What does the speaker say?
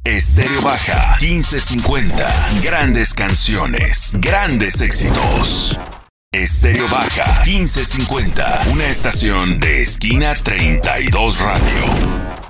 Estéreo Baja 1550. Grandes canciones, grandes éxitos. Estéreo Baja 1550. Una estación de Esquina 32 Radio.